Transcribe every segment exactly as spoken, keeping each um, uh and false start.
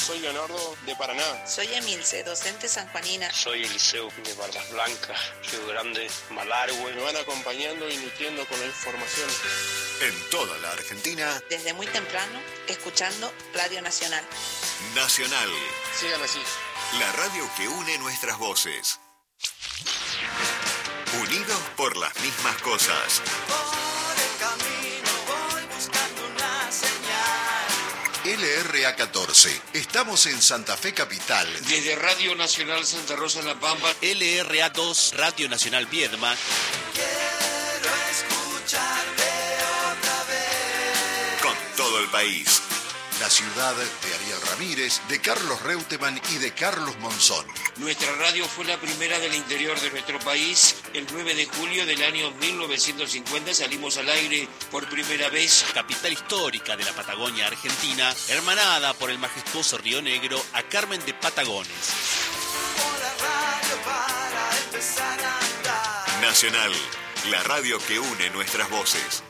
soy Leonardo de Paraná. Soy Emilce, docente sanjuanina. Soy Eliseo de Barbas Blancas, Río Grande, Malargüe. Me van acompañando y nutriendo con la información. En toda la Argentina. Desde muy temprano, escuchando Radio Nacional. Nacional. Sigan así. La radio que une nuestras voces. Unidos por las mismas cosas. L R A catorce. Estamos en Santa Fe Capital. Desde Radio Nacional Santa Rosa en La Pampa. L R A dos, Radio Nacional Viedma. Quiero escucharte otra vez. Con todo el país. La ciudad de Ariel Ramírez, de Carlos Reutemann y de Carlos Monzón. Nuestra radio fue la primera del interior de nuestro país. El nueve de julio del año mil novecientos cincuenta salimos al aire por primera vez. Capital histórica de la Patagonia Argentina, hermanada por el majestuoso Río Negro a Carmen de Patagones. Nacional, la radio que une nuestras voces.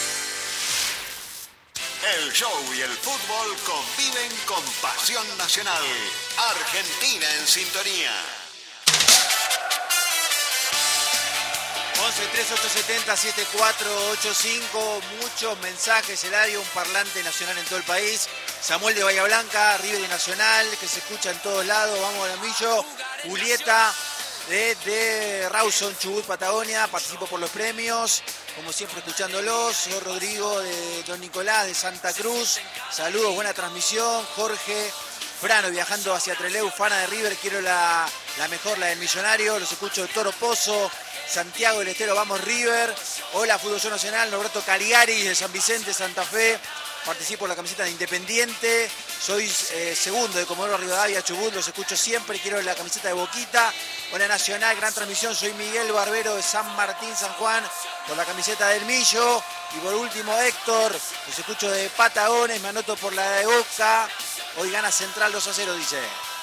El show y el fútbol conviven con pasión nacional. Argentina en sintonía. once tres ocho siete cero siete cuatro ocho cinco. Muchos mensajes, Eladio, un parlante nacional en todo el país. Samuel de Bahía Blanca, River y Nacional, que se escucha en todos lados. Vamos al Millo. Julieta de, de Rawson, Chubut, Patagonia. Participo por los premios. Como siempre escuchándolos. Señor Rodrigo de Don Nicolás de Santa Cruz. Saludos, buena transmisión. Jorge Frano viajando hacia Trelew, Fana de River. Quiero la, la mejor, la del Millonario. Los escucho de Toro Pozo. Santiago del Estero, vamos River. Hola, Fútbol Show Nacional. Norberto Caligari de San Vicente, Santa Fe. Participo por la camiseta de Independiente. Soy eh, segundo de Comodoro Rivadavia, Chubut. Los escucho siempre. Quiero la camiseta de Boquita. Hola Nacional, gran transmisión. Soy Miguel Barbero de San Martín, San Juan. Por la camiseta del Millo. Y por último Héctor. Los escucho de Patagones. Me anoto por la de Boca. Hoy gana Central dos a cero, dice.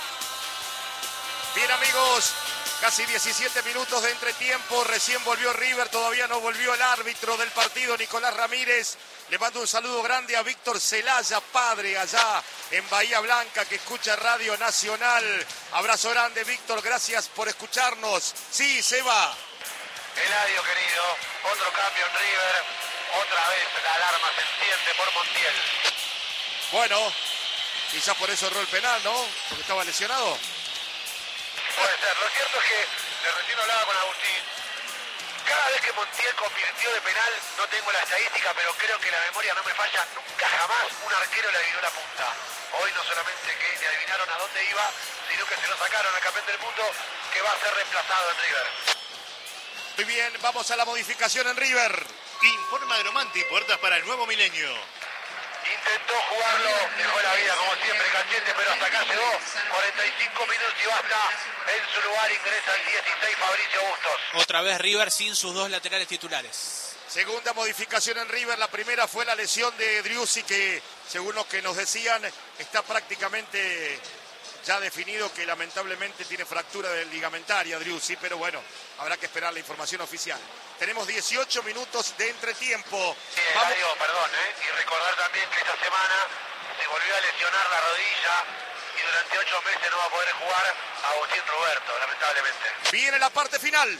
Bien, amigos. Casi diecisiete minutos de entretiempo, recién volvió River, todavía no volvió el árbitro del partido, Nicolás Ramírez. Le mando un saludo grande a Víctor Celaya, padre, allá en Bahía Blanca, que escucha Radio Nacional. Abrazo grande, Víctor, gracias por escucharnos. Sí, Seba. Eladio, querido, otro cambio en River, otra vez la alarma se enciende por Montiel. Bueno, quizás por eso erró el penal, ¿no? Porque estaba lesionado. Puede ser. Lo cierto es que, de recién hablaba con Agustín, cada vez que Montiel convirtió de penal, no tengo la estadística, pero creo que la memoria no me falla, nunca jamás un arquero le adivinó la punta. Hoy no solamente que le adivinaron a dónde iba, sino que se lo sacaron al campeón del mundo, que va a ser reemplazado en River. Muy bien, vamos a la modificación en River. Informa Agromanti, puertas para el nuevo milenio. Intentó jugarlo, dejó la vida como siempre Cachete, pero hasta acá llegó. cuarenta y cinco minutos y basta. En su lugar ingresa el dieciséis Fabricio Bustos. Otra vez River sin sus dos laterales titulares. Segunda modificación en River. La primera fue la lesión de Driussi, que según lo que nos decían está prácticamente ya definido que lamentablemente tiene fractura del ligamentaria Driussi, pero bueno, habrá que esperar la información oficial. Tenemos dieciocho minutos de entretiempo. Sí, Eladio, perdón, ¿eh? Y recordar también que esta semana se volvió a lesionar la rodilla y durante ocho meses no va a poder jugar Agustín Roberto, lamentablemente. Viene la parte final.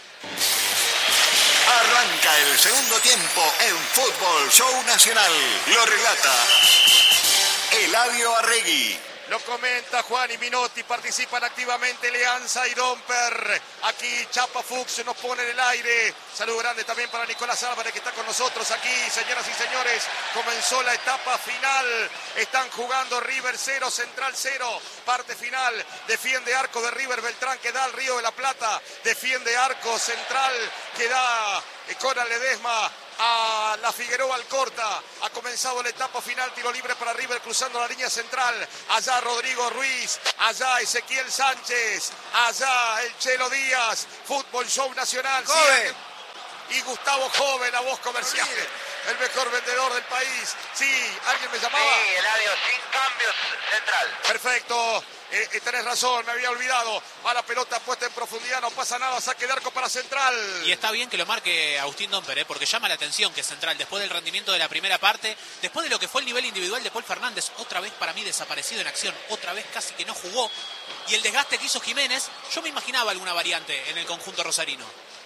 Arranca el segundo tiempo en Fútbol Show Nacional. Lo relata Eladio Arregui. Lo comenta Juan y Minotti, participan activamente Leanza y Domper. Aquí Chapa Fuchs nos pone en el aire. Saludo grande también para Nicolás Álvarez, que está con nosotros aquí. Señoras y señores, comenzó la etapa final. Están jugando River cero, Central cero. Parte final, defiende arco de River Beltrán, que da al Río de la Plata. Defiende arco Central, que da Coral Ledesma a la Figueroa Alcorta. Ha comenzado la etapa final, tiro libre para River cruzando la línea central. Allá Rodrigo Ruiz, allá Ezequiel Sánchez, allá el Chelo Díaz. Fútbol Show Nacional. Joven. Y Gustavo Joven, la voz comercial, el mejor vendedor del país. Sí, ¿alguien me llamaba? Sí, Eladio, sin cambio Millonarios Central. Perfecto. Eh, eh, tenés razón, me había olvidado. Va la pelota puesta en profundidad, no pasa nada, saque de arco para Central. Y está bien que lo marque Agustín Domper, ¿eh? Porque llama la atención que Central, después del rendimiento de la primera parte, después de lo que fue el nivel individual de Paul Fernández, otra vez para mí desaparecido en acción, otra vez casi que no jugó, y el desgaste que hizo Jiménez, yo me imaginaba alguna variante en el conjunto rosarino.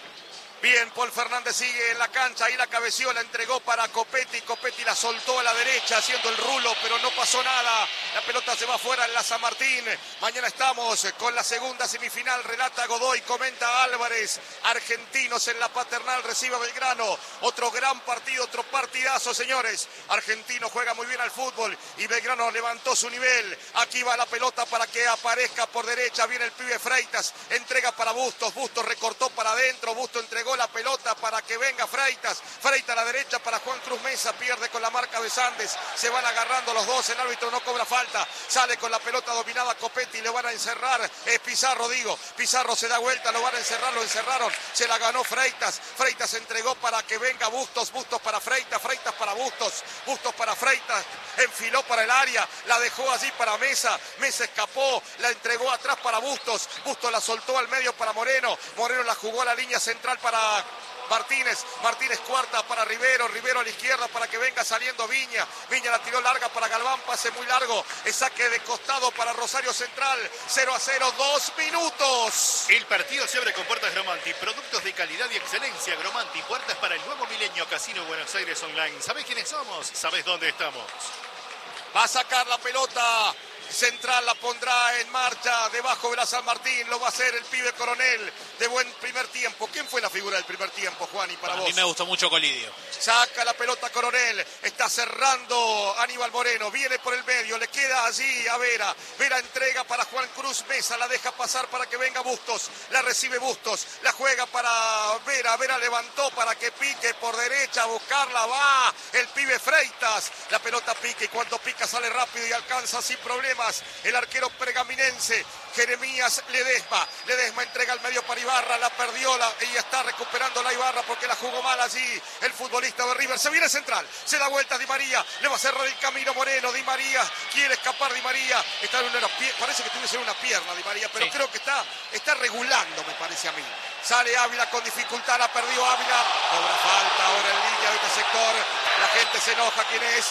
Bien, Paul Fernández sigue en la cancha, ahí la cabeció, la entregó para Copetti, Copetti la soltó a la derecha haciendo el rulo, pero no pasó nada, la pelota se va fuera en la San Martín. Mañana estamos con la segunda semifinal, relata Godoy, comenta Álvarez, argentinos en la Paternal, recibe a Belgrano, otro gran partido, otro partidazo, señores. Argentino juega muy bien al fútbol y Belgrano levantó su nivel. Aquí va la pelota para que aparezca por derecha, viene el pibe Freitas, entrega para Bustos, Bustos recortó para adentro, Bustos entregó la pelota para que venga Freitas, Freitas a la derecha para Juan Cruz Mesa, pierde con la marca de Sandes, se van agarrando los dos, el árbitro no cobra falta, sale con la pelota dominada Copetti, le van a encerrar, es Pizarro digo, Pizarro se da vuelta, lo van a encerrar, lo encerraron, se la ganó Freitas, Freitas entregó para que venga Bustos, Bustos para Freitas, Freitas para Bustos, Bustos para Freitas, enfiló para el área, la dejó allí para Mesa, Mesa escapó, la entregó atrás para Bustos, Bustos la soltó al medio para Moreno, Moreno la jugó a la línea central para Martínez, Martínez cuarta para Rivero, Rivero a la izquierda para que venga saliendo Viña, Viña la tiró larga para Galván, pase muy largo, el saque de costado para Rosario Central, cero a cero, dos minutos. El partido se abre con puertas Gromanti, productos de calidad y excelencia. Gromanti, puertas para el nuevo milenio, Casino Buenos Aires Online. ¿Sabés quiénes somos? ¿Sabés dónde estamos? Va a sacar la pelota Central, la pondrá en marcha debajo de la San Martín, lo va a hacer el pibe Coronel de buen primer tiempo. ¿Quién fue la figura del primer tiempo, Juani, para, para vos? A mí me gustó mucho Colidio. Saca la pelota Coronel, está cerrando Aníbal Moreno, viene por el medio, le queda allí a Vera, Vera entrega para Juan Cruz Mesa, la deja pasar para que venga Bustos, la recibe Bustos, la juega para Vera, Vera levantó para que pique por derecha a buscarla, va el pibe Freitas, la pelota pica y cuando pica sale rápido y alcanza sin problemas el arquero pergaminense Jeremías Ledesma, Ledesma entrega al medio para Ibarra, la perdió la, y está recuperando la Ibarra porque la jugó mal allí el futbolista de River, se viene Central, se da vuelta Di María, le va a cerrar el camino Moreno, Di María quiere escapar Di María, está en una, parece que tuviese una pierna Di María, pero sí, creo que está, está regulando, me parece a mí. Sale Ávila con dificultad, la perdió Ávila, cobra falta ahora en línea de este sector, la gente se enoja, ¿quién es?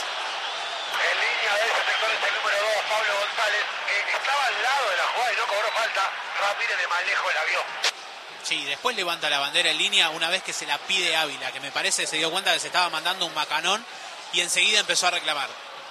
En línea de ese sector es el número dos, Pablo González, que estaba al lado de la jugada y no cobró falta. Ramírez de más lejos la vio. Sí, después levanta la bandera en línea una vez que se la pide Ávila, que me parece se dio cuenta que se estaba mandando un macanón y enseguida empezó a reclamar.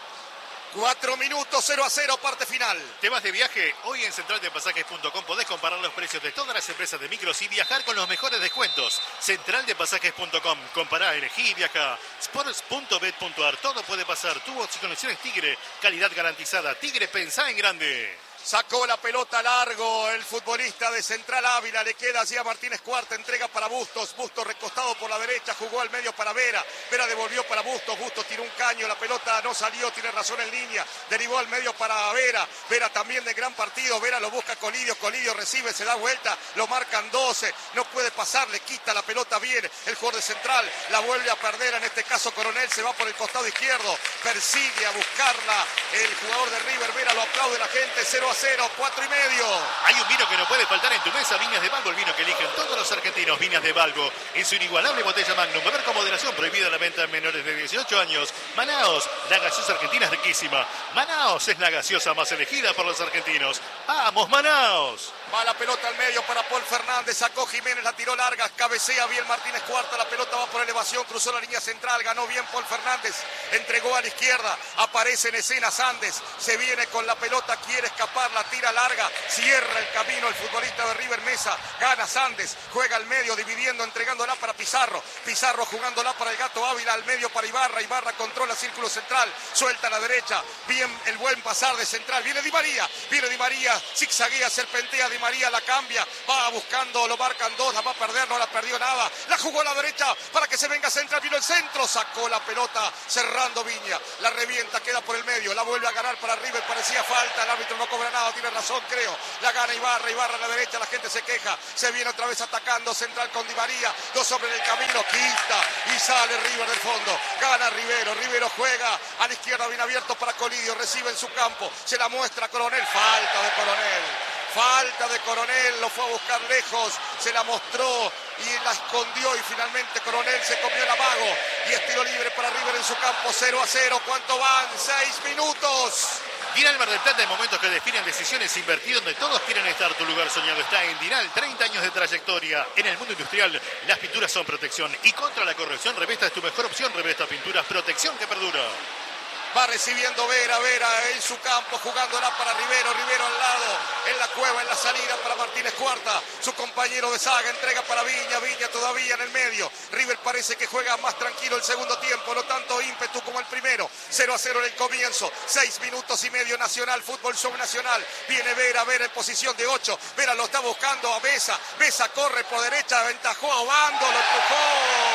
Cuatro minutos, cero a cero, parte final. ¿Te vas de viaje? Hoy en central de pasajes punto com podés comparar los precios de todas las empresas de micros y viajar con los mejores descuentos. central de pasajes punto com. Compará, elegí y viaja. sports punto bet punto ar. Todo puede pasar. Tubos y conexiones Tigre. Calidad garantizada. Tigre, pensá en grande. Sacó la pelota largo el futbolista de Central Ávila, le queda allí a Martínez Cuarta, entrega para Bustos, Bustos recostado por la derecha, jugó al medio para Vera, Vera devolvió para Bustos, Bustos tiró un caño, la pelota no salió, tiene razón en línea, derivó al medio para Vera, Vera también de gran partido, Vera lo busca Colidio, Colidio recibe, se da vuelta, lo marcan doce, no puede pasar, le quita la pelota bien el jugador de Central, la vuelve a perder, en este caso Coronel se va por el costado izquierdo, persigue a buscarla el jugador de River, Vera lo aplaude la gente, cero a cero, cuatro y medio. Hay un vino que no puede faltar en tu mesa, Viñas de Balbo, el vino que eligen todos los argentinos. Viñas de Balbo, en su inigualable botella Magnum, beber con moderación, prohibida la venta en menores de dieciocho años. Manaos, la gaseosa argentina es riquísima. Manaos es la gaseosa más elegida por los argentinos. ¡Vamos, Manaos! Va la pelota al medio para Paul Fernández, sacó Jiménez, la tiró larga, cabecea bien Martínez Cuarta, la pelota va por elevación, cruzó la línea central, ganó bien Paul Fernández, entregó a la izquierda, aparece en escena Sandes, se viene con la pelota, quiere escapar, la tira larga, cierra el camino el futbolista de River Mesa, gana Sandes, juega al medio, dividiendo, entregándola para Pizarro, Pizarro jugándola para el Gato Ávila, al medio para Ibarra, Ibarra controla círculo central, suelta a la derecha, bien el buen pasar de Central, viene Di María, viene Di María, zigzaguea, serpentea Di María, la cambia, va buscando, lo marcan dos, la va a perder, no la perdió nada, la jugó a la derecha para que se venga Central, vino el centro, sacó la pelota, cerrando Viña, la revienta, queda por el medio, la vuelve a ganar para River, parecía falta, el árbitro no cobra ganado, tiene razón, creo. La gana Ibarra, Ibarra a la derecha, la gente se queja. Se viene otra vez atacando Central con Di María. Dos hombres en el camino, quita y sale River del fondo. Gana Rivero, Rivero juega a la izquierda, bien abierto para Colidio. Recibe en su campo, se la muestra Coronel. Falta de Coronel. Falta de Coronel, lo fue a buscar lejos, se la mostró y la escondió y finalmente Coronel se comió el amago y es tiro libre para River en su campo. Cero a cero, ¿cuánto van? Seis minutos. Dinal Mar del Plata, en momentos que definen decisiones invertidas donde todos quieren estar. Tu lugar soñado está en Dinal. treinta años de trayectoria en el mundo industrial. Las pinturas son protección y contra la corrosión. Revesta es tu mejor opción. Revesta Pinturas, protección que perdura. Va recibiendo Vera, Vera en su campo, jugándola para Rivero, Rivero al lado, en la cueva, en la salida para Martínez Cuarta, su compañero de saga, entrega para Viña, Viña todavía en el medio. River parece que juega más tranquilo el segundo tiempo, no tanto ímpetu como el primero. cero a cero en el comienzo, seis minutos y medio. Nacional, Fútbol Show Nacional. Viene Vera, Vera en posición de ocho, Vera lo está buscando a Besa, Besa corre por derecha, aventajó a Obando, lo empujó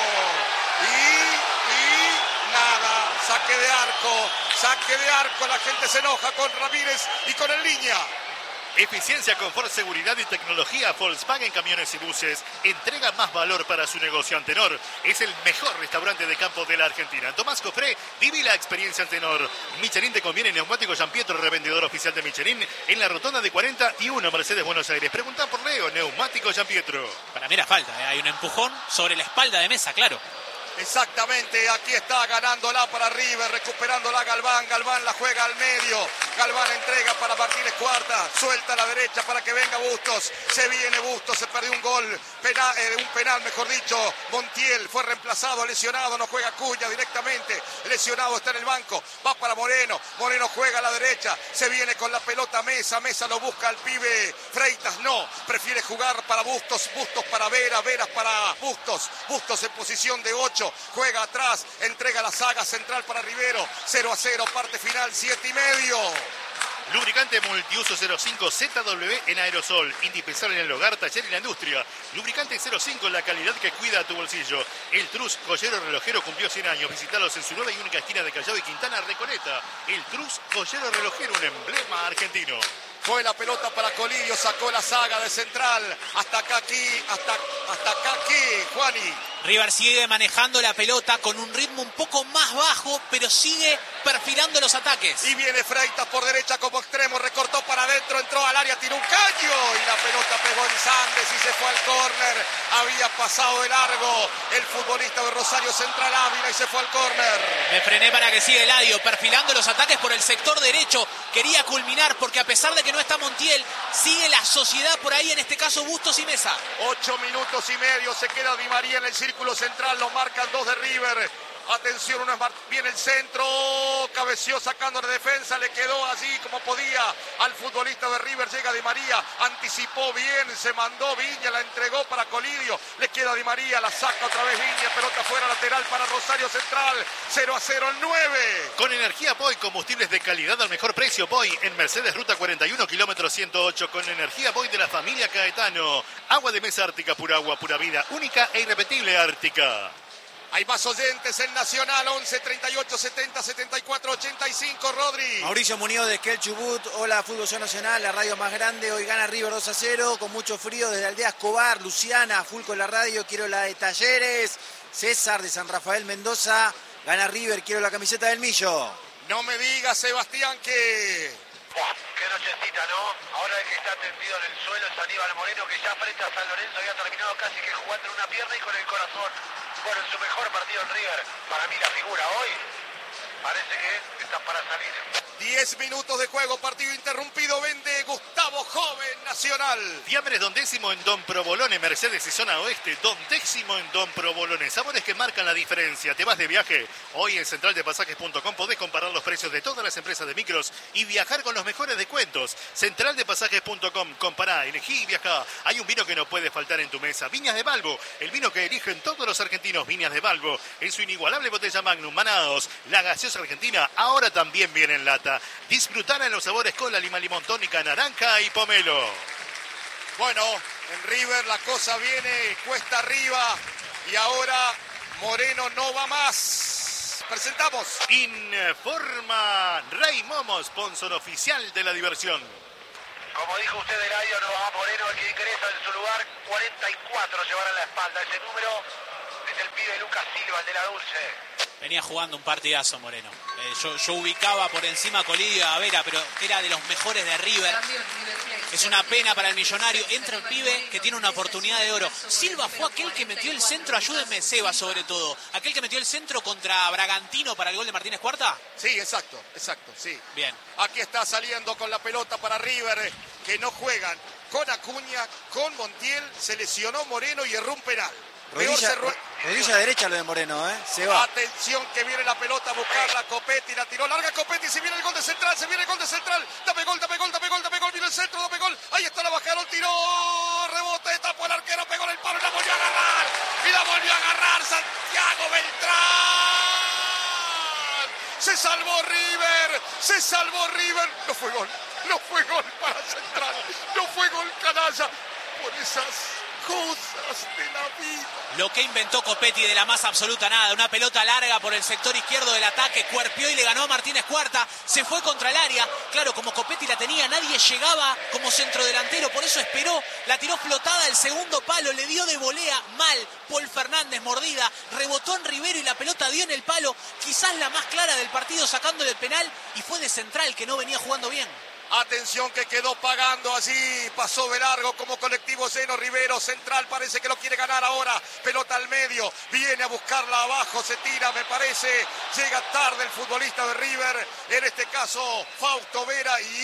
y... y... nada, saque de arco, saque de arco, la gente se enoja con Ramírez y con el Niña. Eficiencia, confort, seguridad y tecnología. Volkswagen Camiones y Buses entrega más valor para su negocio. Antenor es el mejor restaurante de campo de la Argentina. Tomás Cofré, viví la experiencia Antenor. Michelin te conviene, neumático San Pietro, revendedor oficial de Michelin en la rotonda de cuarenta y uno Mercedes Buenos Aires. Pregunta por Leo, neumático San Pietro. Para mí era falta, ¿eh? Hay un empujón sobre la espalda de Mesa, claro. Exactamente, aquí está ganándola para River, recuperándola Galván, Galván la juega al medio, Galván entrega para Martínez Cuarta, suelta a la derecha para que venga Bustos, se viene Bustos, se perdió un gol, penal, eh, un penal mejor dicho, Montiel fue reemplazado, lesionado, no juega Cuña directamente, lesionado está en el banco, va para Moreno, Moreno juega a la derecha, se viene con la pelota Mesa, Mesa lo busca al pibe Freitas, no, prefiere jugar para Bustos, Bustos para Vera, Veras para Bustos, Bustos en posición de ocho, juega atrás, entrega la saga central para Rivero, cero a cero, parte final, siete y medio. Lubricante multiuso cero cinco Z W en aerosol, indispensable en el hogar, taller y la industria. Lubricante cero cinco, la calidad que cuida a tu bolsillo. El Trus, joyero relojero, cumplió cien años. Visítalos en su nueva y única esquina de Callao y Quintana, Recoleta. El Trus, joyero relojero, un emblema argentino. Fue la pelota para Colidio, sacó la saga de central. Hasta acá aquí, hasta, hasta acá aquí, Juani. River sigue manejando la pelota con un ritmo un poco más bajo, pero sigue perfilando los ataques. Y viene Freitas por derecha como extremo, recortó para adentro, entró al área, tiró un caño y la pelota pegó en Sandes y se fue al córner. Había pasado de largo el futbolista de Rosario Central Ávila y se fue al córner. Me frené para que siga Eladio, perfilando los ataques por el sector derecho. Quería culminar porque a pesar de que no está Montiel, sigue la sociedad por ahí, en este caso Bustos y Mesa. Ocho minutos y medio, se queda Di María en el círculo central, lo marcan dos de River. Atención, uno es bien el centro, cabeció sacando la defensa, le quedó así como podía al futbolista de River, llega Di María, anticipó bien, se mandó Viña, la entregó para Colidio, le queda Di María, la saca otra vez Viña, pelota fuera lateral para Rosario Central, cero a cero el nueve. Con energía Poi, combustibles de calidad al mejor precio. Poi en Mercedes Ruta cuarenta y uno, kilómetro ciento ocho, con energía Poi de la familia Caetano. Agua de mesa Ártica, pura agua, pura vida, única e irrepetible Ártica. Hay más oyentes en Nacional, once, treinta y ocho, setenta, setenta y cuatro, ochenta y cinco, Rodri. Mauricio Muñoz de Esquel Chubut, hola Fútbol Show Nacional, la radio más grande, hoy gana River dos a cero, con mucho frío desde Aldea Escobar, Luciana, full con la radio, quiero la de Talleres, César de San Rafael Mendoza, gana River, quiero la camiseta del Millo. No me digas, Sebastián, que... Buah, qué nochecita, ¿no? Ahora que está tendido en el suelo es Aníbal Moreno, que ya frente a San Lorenzo había terminado casi que jugando en una pierna y con el corazón. Bueno, en su mejor partido en River, para mí la figura hoy, parece que está para salir. Diez minutos de juego, partido interrumpido, vende Gustavo Joven, Nacional. Fiambres Don Décimo en Don Provolone, Mercedes y zona oeste. Don Décimo en Don Provolone, sabores que marcan la diferencia. ¿Te vas de viaje? Hoy en central de pasajes punto com podés comparar los precios de todas las empresas de micros y viajar con los mejores descuentos. central de pasajes punto com, compará, elegí y viajá. Hay un vino que no puede faltar en tu mesa. Viñas de Balbo, el vino que eligen todos los argentinos. Viñas de Balbo, en su inigualable botella Magnum. Manaos, la gaseosa argentina, ahora también viene en lata. Disfrutar en los sabores cola, lima, limón, tónica, naranja y pomelo. Bueno, en River la cosa viene cuesta arriba y ahora Moreno no va más. Presentamos. Informa Rey Momo, sponsor oficial de la diversión. Como dijo usted, Eladio, no va Moreno, el que ingresa en su lugar. cuarenta y cuatro llevará en la espalda. Ese número es el pibe Lucas Silva, el de la Dulce. Venía jugando un partidazo Moreno. Eh, yo, yo ubicaba por encima a Colidio y a Vera, pero era de los mejores de River. Es una pena para el Millonario. Entra el pibe que tiene una oportunidad de oro. Silva fue aquel que metió el centro, ayúdenme, Seba, sobre todo. Aquel que metió el centro contra Bragantino para el gol de Martínez Cuarta. Sí, exacto, exacto, sí. Bien. Aquí está saliendo con la pelota para River, que no juegan con Acuña, con Montiel. Se lesionó Moreno y erró un penal. Rodilla, rodilla derecha lo de Moreno, ¿eh? Se va. Atención que viene la pelota a buscarla. Copetti la tiró larga. Copetti, se viene el gol de Central. Se viene el gol de Central. Dame gol, dame gol, dame gol, dame gol. Viene el centro, dame gol. Ahí está la bajada, el tiró. Rebote, tapó el arquero, pegó en el palo y la volvió a agarrar. Y la volvió a agarrar Santiago Beltrán. Se salvó River. Se salvó River. No fue gol. No fue gol para Central. No fue gol, canalla. Por esas cosas de la vida. Lo que inventó Copetti de la más absoluta nada. Una pelota larga por el sector izquierdo del ataque. Cuerpió y le ganó a Martínez Cuarta. Se fue contra el área. Claro, como Copetti la tenía, nadie llegaba como centrodelantero. Por eso esperó. La tiró flotada el segundo palo. Le dio de volea mal. Paul Fernández mordida. Rebotó en Rivero y la pelota dio en el palo. Quizás la más clara del partido sacándole el penal. Y fue de Central que no venía jugando bien. Atención que quedó pagando allí, pasó de largo como colectivo lleno Rivero, Central parece que lo quiere ganar ahora, pelota al medio, viene a buscarla abajo, se tira me parece, llega tarde el futbolista de River, en este caso Fausto Vera y...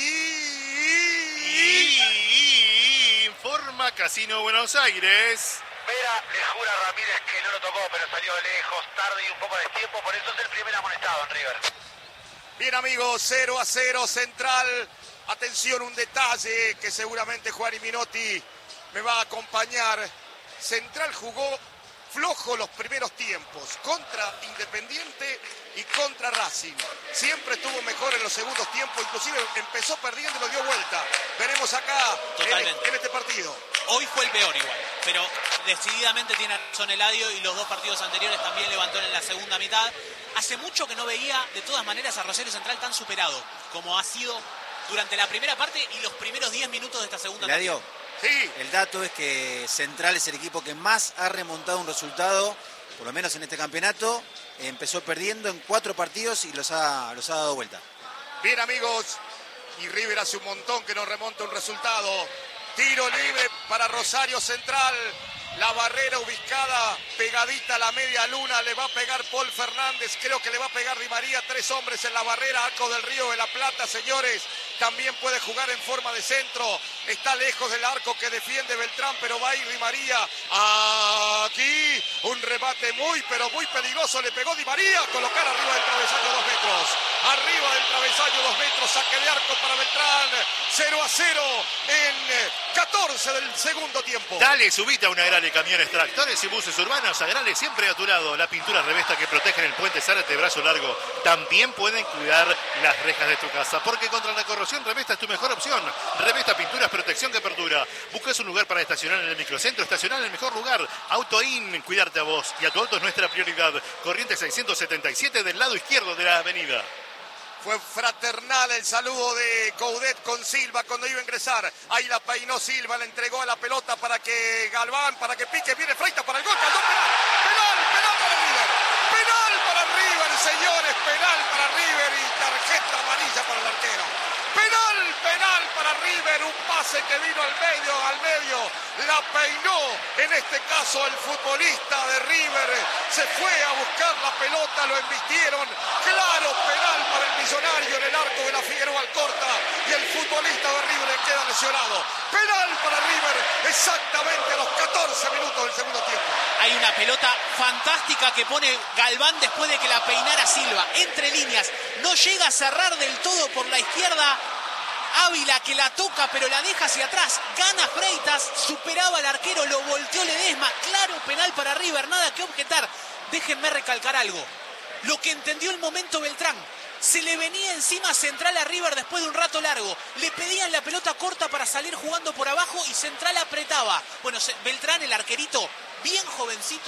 y... y... informa Casino Buenos Aires. Vera le jura a Ramírez que no lo tocó, pero salió de lejos, tarde y un poco de tiempo, por eso es el primer amonestado en River. Bien amigos, cero a cero Central. Atención, un detalle que seguramente Juan y Minotti me va a acompañar. Central jugó flojo los primeros tiempos contra Independiente y contra Racing. Siempre estuvo mejor en los segundos tiempos, inclusive empezó perdiendo y lo dio vuelta. Veremos acá en, en este partido. Hoy fue el peor igual, pero decididamente tiene razón Eladio y los dos partidos anteriores también levantó en la segunda mitad. Hace mucho que no veía de todas maneras a Rosario Central tan superado como ha sido durante la primera parte y los primeros diez minutos de esta segunda parte. Eladio, sí. El dato es que Central es el equipo que más ha remontado un resultado, por lo menos en este campeonato. Empezó perdiendo en cuatro partidos y los ha, los ha dado vuelta. Bien amigos, y River hace un montón que no remonta un resultado. Tiro libre para Rosario Central. La barrera ubicada pegadita a la media luna, le va a pegar Paul Fernández, creo que le va a pegar Di María, tres hombres en la barrera, Arco del Río de la Plata, señores, también puede jugar en forma de centro, está lejos del arco que defiende Beltrán, pero va a ir Di María, aquí un remate muy, pero muy peligroso, le pegó Di María, colocar arriba del travesaño dos metros, arriba del travesaño dos metros, saque de arco para Beltrán, cero a cero en catorce del segundo tiempo. Dale, subite a una gran de camiones, tractores y buses urbanos, Agrale siempre a tu lado. La pintura Revesta que protege el puente Zárate brazo largo. También pueden cuidar las rejas de tu casa, porque contra la corrosión Revesta es tu mejor opción. Revesta Pinturas, protección que perdura. Buscas un lugar para estacionar en el microcentro, estacionar en el mejor lugar. Autoin, cuidarte a vos y a tu auto es nuestra prioridad. Corriente seiscientos setenta y siete del lado izquierdo de la avenida. Fue fraternal el saludo de Coudet con Silva cuando iba a ingresar. Ahí la peinó Silva, le entregó a la pelota para que Galván, para que pique, viene Freitas para el gol, Caldón, penal, penal, penal para River, penal para River, señores, penal para River y tarjeta amarilla para el arquero. Penal, penal para River, un pase que vino al medio, al medio, la peinó, en este caso el futbolista de River, se fue a buscar la pelota, lo embistieron, claro, penal para el Millonario en el arco de la Figueroa Alcorta y el futbolista de River le queda lesionado. Penal para River, exactamente a los catorce minutos del segundo tiempo. Hay una pelota fantástica que pone Galván después de que la peinara Silva, entre líneas, no llega a cerrar del todo por la izquierda. Ávila que la toca pero la deja hacia atrás, gana Freitas, superaba al arquero, lo volteó Ledesma, claro penal para River, nada que objetar. Déjenme recalcar algo, lo que entendió el momento Beltrán, se le venía encima Central a River después de un rato largo, le pedían la pelota corta para salir jugando por abajo y Central apretaba. Bueno, Beltrán, el arquerito, bien jovencito,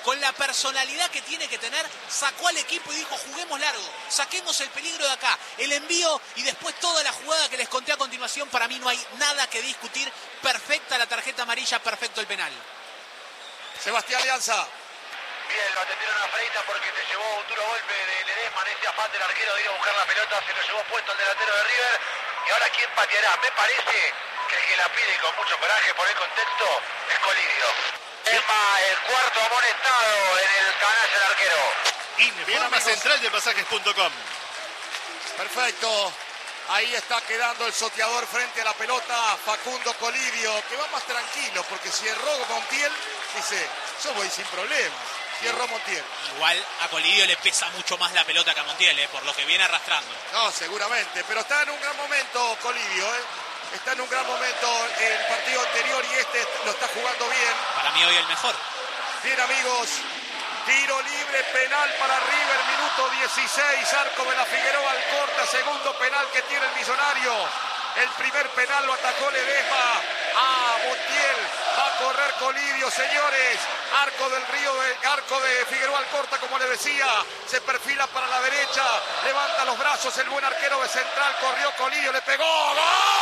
con la personalidad que tiene que tener, sacó al equipo y dijo, juguemos largo, saquemos el peligro de acá, el envío y después toda la jugada que les conté a continuación. Para mí no hay nada que discutir. Perfecta la tarjeta amarilla, perfecto el penal. Sebastián Alianza. Bien, lo atendieron a Freitas porque se llevó un duro golpe de Ledesma, ese afán del arquero de ir a buscar la pelota, se lo llevó puesto el delantero de River. Y ahora, ¿quién pateará? Me parece que el que la pide con mucho coraje por el contexto es Colidio. Emma, el cuarto amonestado en el canalla del arquero. Informe central de pasajes punto com. Perfecto. Ahí está quedando el soteador frente a la pelota, Facundo Colidio, que va más tranquilo, porque si erró Montiel, dice, yo voy sin problemas. Si erró Montiel. Igual a Colidio le pesa mucho más la pelota que a Montiel, ¿eh? Por lo que viene arrastrando. No, seguramente, pero está en un gran momento Colidio, ¿eh? Está en un gran momento en el partido anterior y este lo está jugando bien. Para mí hoy el mejor. Bien, amigos. Tiro libre, penal para River, minuto dieciséis, arco de la Figueroa Alcorta, segundo penal que tiene el Millonario. El primer penal lo atacó Ledesma a Montiel, va a correr Colidio, señores. Arco del Río, de, arco de Figueroa Alcorta, como le decía, se perfila para la derecha, levanta los brazos el buen arquero de Central, corrió Colidio, le pegó, ¡gol!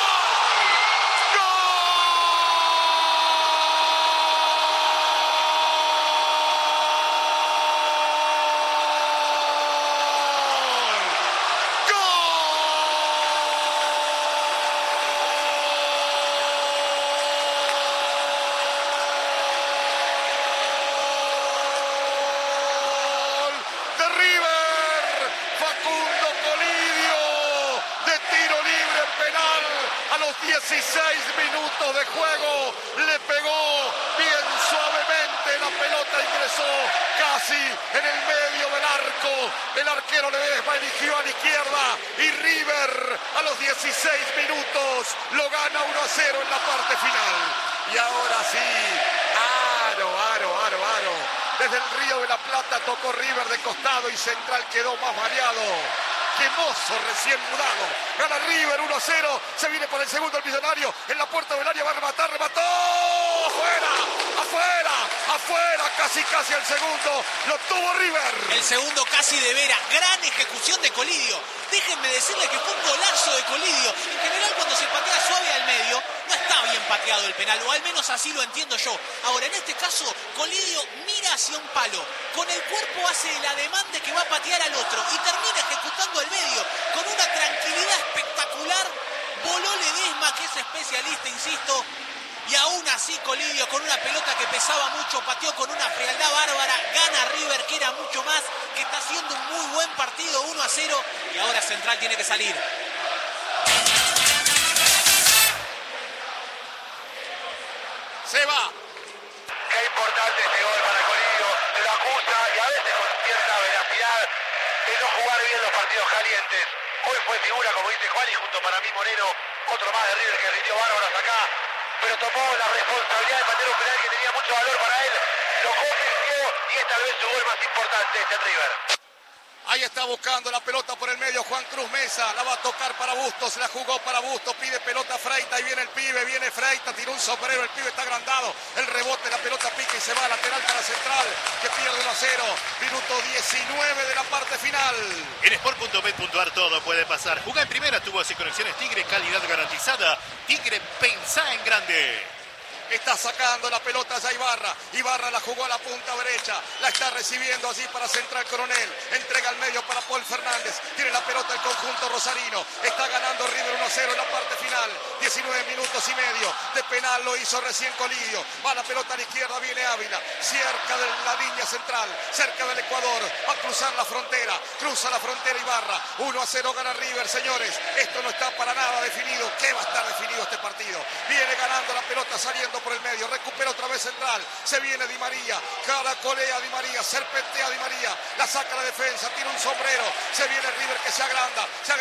dieciséis minutos de juego, le pegó bien suavemente, la pelota ingresó casi en el medio del arco, el arquero Ledesma eligió a la izquierda y River a los dieciséis minutos lo gana uno a cero en la parte final. Y ahora sí, aro, aro, aro, aro, desde el Río de la Plata tocó River de costado y Central quedó más variado. Que Mozo recién mudado. Gana River uno a cero. Se viene por el segundo el Millonario. En la puerta del área va a rematar. Remató. Afuera. Afuera. Afuera. Casi, casi el segundo. Lo tuvo River. El segundo casi de Vera. Gran ejecución de Colidio. Déjenme decirle que fue un golazo de Colidio. En general, cuando se patea suave al medio, no está bien pateado el penal. O al menos así lo entiendo yo. Ahora, en este caso, Colidio mira hacia un palo. Con el cuerpo hace el ademán de que va a patear al otro. Y termina ejecutando el medio con una tranquilidad espectacular. Voló Ledesma, que es especialista, insisto, y aún así Colidio con una pelota que pesaba mucho, pateó con una frialdad bárbara, gana River, que era mucho más, que está haciendo un muy buen partido, uno a cero, y ahora Central tiene que salir. Se va. Qué importante ese gol para Colidio, se lo acusa y a veces con cierta veracidad de no jugar bien los partidos calientes. Hoy fue figura, como dice Juan, y junto para mí Moreno, otro más de River que rindió bárbaros acá, pero tomó la responsabilidad de patear un penal que tenía mucho valor para él, lo convirtió y es tal vez su gol más importante este River. Ahí está buscando la pelota por el medio Juan Cruz Mesa, la va a tocar para Bustos, la jugó para Bustos, pide pelota Freita y viene el pibe, viene Freita, tiró un sombrero, el pibe está agrandado, el rebote, la pelota pica y se va, lateral para Central, que pierde uno a cero, minuto diecinueve de la parte final. En sport punto bet punto ar todo puede pasar. Juega en primera, tuvo así conexiones Tigre, calidad garantizada. Tigre, pensá en grande. Está sacando la pelota a Ibarra. Ibarra la jugó a la punta derecha. La está recibiendo así para Central Coronel. Entrega al medio para Paul Fernández. Tiene la pelota el conjunto rosarino. Está ganando River uno a cero en la parte final. diecinueve minutos y medio de penal. Lo hizo recién Colidio. Va la pelota a la izquierda. Viene Ávila. Cerca de la línea central. Cerca del Ecuador. Va a cruzar la frontera. Cruza la frontera Ibarra. uno a cero gana River, señores. Esto no está para nada definido. ¿Qué va a estar definido este partido? Viene ganando la pelota saliendo por el medio, recupera otra vez Central, se viene Di María, caracolea Di María, serpentea Di María, la saca la defensa, tira un sombrero, se viene River que se agranda, se agrandan los pibes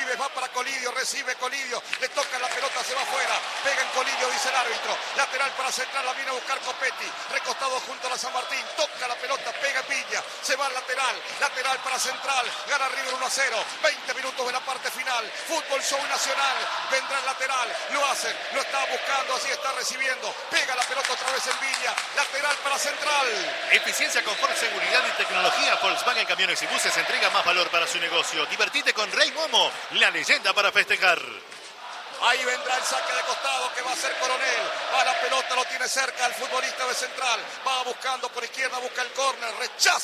Vives, va para Colidio, recibe Colidio, le toca la pelota, se va afuera, pega en Colidio, dice el árbitro, lateral para Central, la viene a buscar Copetti, recostado junto a la San Martín, toca la pelota, pega Villa, se va al lateral, lateral para Central, gana River uno a cero, veinte minutos de la parte final, Fútbol Show Nacional, vendrá el lateral, lo hace, lo está buscando, así está recibiendo, pega la pelota otra vez en Villa, lateral para Central. Eficiencia, confort, seguridad y tecnología. Volkswagen Camiones y Buses entrega más valor para su negocio. Divertite con Rey Momo, la leyenda para festejar. Ahí vendrá el saque de costado que va a ser Coronel. Va la pelota, lo tiene cerca el futbolista de Central. Va buscando por izquierda, busca el córner, rechaza.